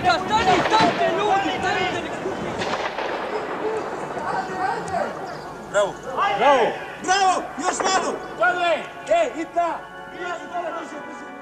Luka, stanite ljudi, stanite nek skupi. Bravo! Bravo! Bravo! Još malo! Padle! I ta!